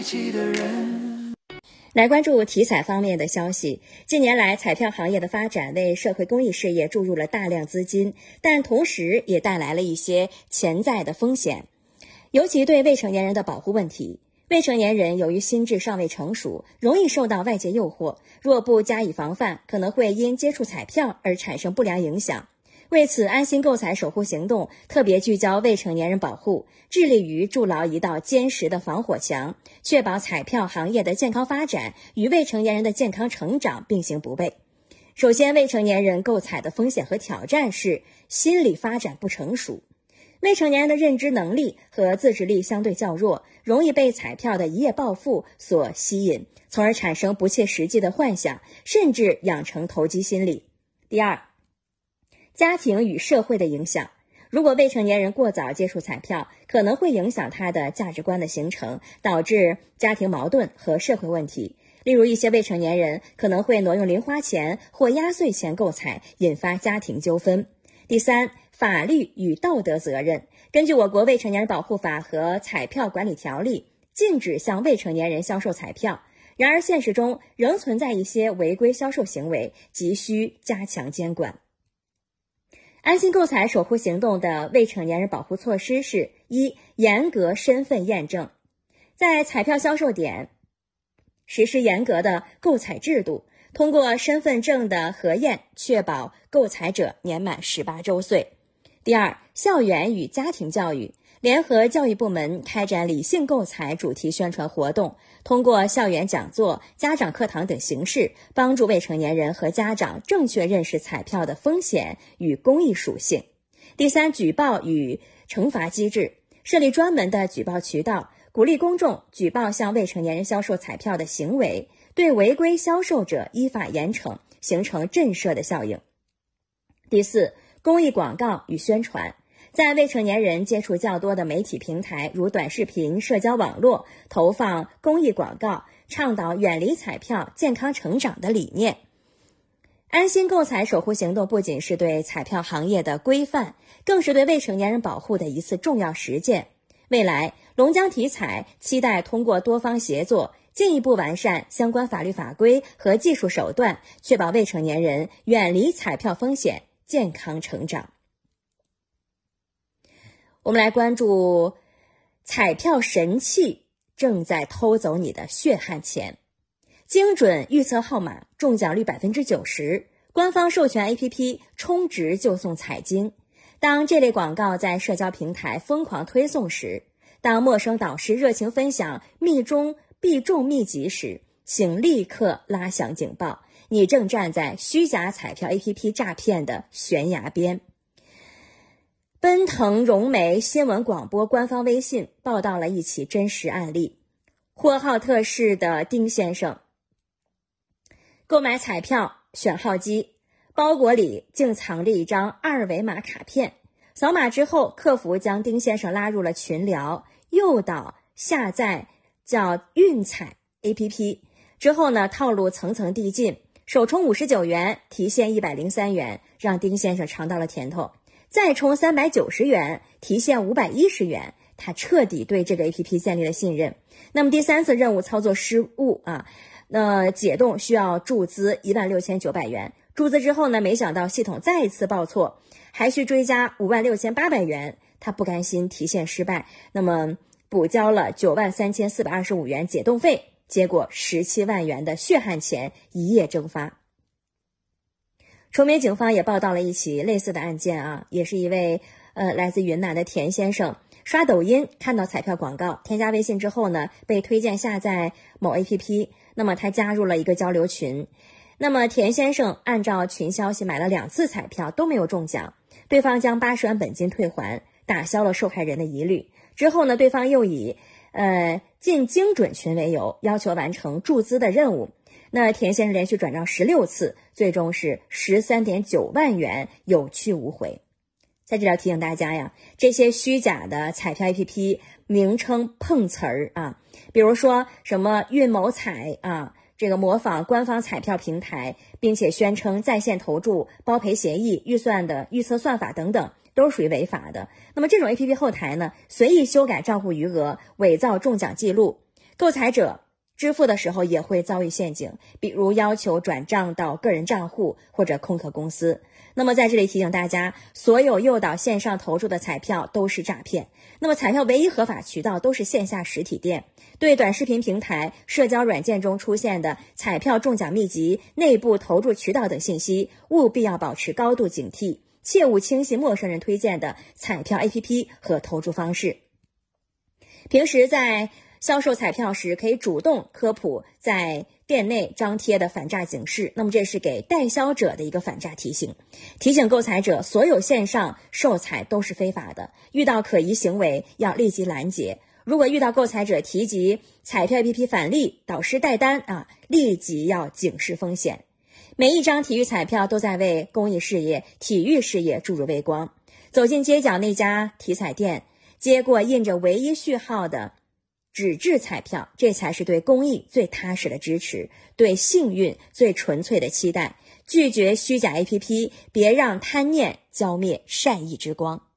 来关注体彩方面的消息。近年来，彩票行业的发展为社会公益事业注入了大量资金，但同时也带来了一些潜在的风险，尤其对未成年人的保护问题。未成年人由于心智尚未成熟，容易受到外界诱惑，若不加以防范，可能会因接触彩票而产生不良影响。为此，安心购彩守护行动特别聚焦未成年人保护，致力于筑牢一道坚实的防火墙，确保彩票行业的健康发展与未成年人的健康成长并行不悖。首先，未成年人购彩的风险和挑战是心理发展不成熟。未成年人的认知能力和自制力相对较弱，容易被彩票的一夜暴富所吸引，从而产生不切实际的幻想，甚至养成投机心理。第二，家庭与社会的影响。如果未成年人过早接触彩票，可能会影响他的价值观的形成，导致家庭矛盾和社会问题。例如，一些未成年人可能会挪用零花钱或压岁钱购彩，引发家庭纠纷。第三，法律与道德责任。根据我国未成年人保护法和彩票管理条例，禁止向未成年人销售彩票。然而，现实中仍存在一些违规销售行为，急需加强监管。安心购彩守护行动的未成年人保护措施是：一、严格身份验证，在彩票销售点实施严格的购彩制度，通过身份证的核验，确保购彩者年满18周岁。第二，校园与家庭教育，联合教育部门开展理性购彩主题宣传活动，通过校园讲座、家长课堂等形式，帮助未成年人和家长正确认识彩票的风险与公益属性。第三，举报与惩罚机制，设立专门的举报渠道，鼓励公众举报向未成年人销售彩票的行为，对违规销售者依法严惩，形成震慑的效应。第四，公益广告与宣传，在未成年人接触较多的媒体平台，如短视频、社交网络，投放公益广告，倡导远离彩票、健康成长的理念。安心购彩守护行动不仅是对彩票行业的规范，更是对未成年人保护的一次重要实践。未来，龙江体彩期待通过多方协作，进一步完善相关法律法规和技术手段，确保未成年人远离彩票风险，健康成长。我们来关注彩票神器正在偷走你的血汗钱。精准预测号码，中奖率 90%， 官方授权 APP 充值就送彩金。当这类广告在社交平台疯狂推送时，当陌生导师热情分享必中秘籍时，请立刻拉响警报，你正站在虚假彩票 APP 诈骗的悬崖边。奔腾融媒新闻广播官方微信报道了一起真实案例。呼和浩特市的丁先生购买彩票选号机，包裹里竟藏着一张二维码卡片，扫码之后，客服将丁先生拉入了群聊，诱导下载叫运彩 APP， 之后呢，套路层层递进，首充59元，提现103元，让丁先生尝到了甜头。再充390元，提现510元，他彻底对这个 APP 建立了信任。那么第三次任务操作失误解冻需要注资16900元，注资之后呢，没想到系统再一次报错，还需追加56800元，他不甘心提现失败，那么补交了93425元解冻费，结果17万元的血汗钱一夜蒸发。崇明警方也报道了一起类似的案件也是一位来自云南的田先生，刷抖音看到彩票广告，添加微信之后呢，被推荐下载某 APP， 那么他加入了一个交流群。那么田先生按照群消息买了2次彩票都没有中奖，对方将80元本金退还，打消了受害人的疑虑。之后呢，对方又以进精准群为由，要求完成注资的任务。那田先生连续转账16次，最终是13.9万元有去无回。在这里要提醒大家呀，这些虚假的彩票 APP 名称碰瓷儿比如说什么运某彩这个模仿官方彩票平台，并且宣称在线投注、包赔协议、预算的预测算法等等，都是属于违法的。那么这种 APP 后台呢，随意修改账户余额，伪造中奖记录， 购彩者支付的时候也会遭遇陷阱，比如要求转账到个人账户或者空壳公司。那么在这里提醒大家，所有诱导线上投注的彩票都是诈骗。那么彩票唯一合法渠道都是线下实体店。对短视频平台、社交软件中出现的彩票中奖秘籍、内部投注渠道等信息，务必要保持高度警惕，切勿轻信陌生人推荐的彩票 APP 和投注方式。平时在销售彩票时，可以主动科普在店内张贴的反诈警示，那么这是给代销者的一个反诈提醒，提醒购彩者所有线上售彩都是非法的，遇到可疑行为要立即拦截。如果遇到购彩者提及彩票 APP 返利、导师代单立即要警示风险。每一张体育彩票都在为公益事业、体育事业注入微光。走进街角那家体彩店，接过印着唯一序号的纸质彩票，这才是对公益最踏实的支持，对幸运最纯粹的期待。拒绝虚假 APP， 别让贪念浇灭善意之光。